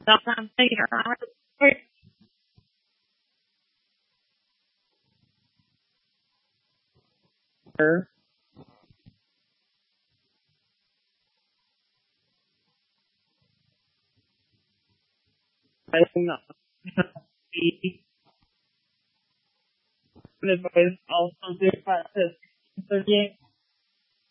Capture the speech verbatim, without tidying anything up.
Sometimes later, I her. I don't know. The voice also do practice thirty-eight